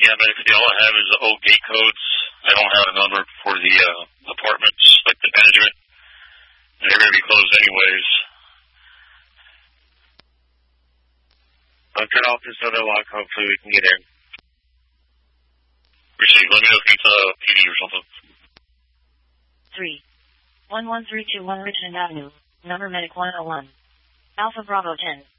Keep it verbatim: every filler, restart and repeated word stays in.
Yeah, basically all I have is the old gate codes. I don't have a number for the uh, apartments, like the management. And they're going to be closed anyways. I'll cut off this other lock. Hopefully we can get in. Receive. Let me know if it's a P D or something. three. one one three two one Richmond Avenue. Number Medic one oh one. Alpha Bravo ten.